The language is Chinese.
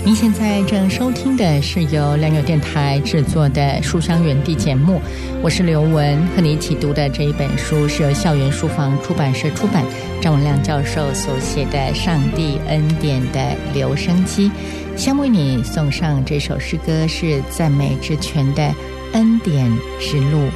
您现在正收听的是由良友电台制作的书香园地节目，我是刘文，和你一起读的这一本书是由校园书房出版社出版，张文亮教授所写的《上帝恩典的留声机》。先为你送上这首诗歌，是赞美之泉的恩典之路。